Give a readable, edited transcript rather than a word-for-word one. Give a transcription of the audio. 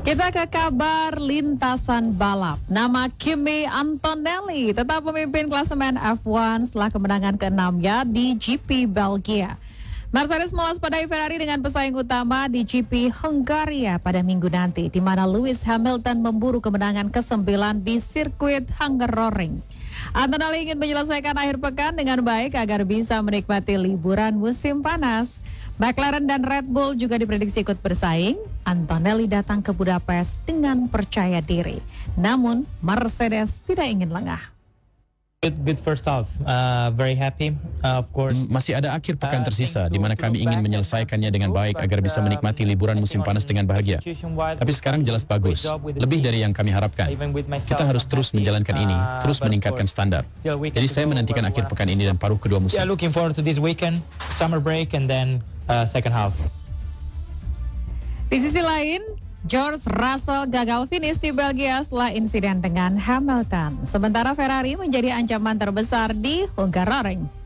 Kita ke kabar lintasan balap. Nama Kimi Antonelli tetap memimpin klasemen F1 setelah kemenangan ke-6-nya di GP Belgia. Mercedes mewaspadai Ferrari dengan pesaing utama di GP Hungaria pada minggu nanti, di mana Lewis Hamilton memburu kemenangan ke-9 di sirkuit Hungaroring. Antonelli ingin menyelesaikan akhir pekan dengan baik agar bisa menikmati liburan musim panas. McLaren dan Red Bull juga diprediksi ikut bersaing. Antonelli datang ke Budapest dengan percaya diri. Namun, Mercedes tidak ingin lengah. Good first half. Very happy, of course. Masih ada akhir pekan tersisa di mana kami ingin menyelesaikannya dengan baik agar bisa menikmati liburan musim panas dengan bahagia. Tapi sekarang jelas bagus, lebih dari yang kami harapkan. Kita harus terus menjalankan ini, terus meningkatkan standar. Jadi saya menantikan akhir pekan ini dan paruh kedua musim. Looking forward to this weekend, summer break, and then second half. Di sisi lain, George Russell gagal finish di Belgia setelah insiden dengan Hamilton. Sementara Ferrari menjadi ancaman terbesar di Hungaroring.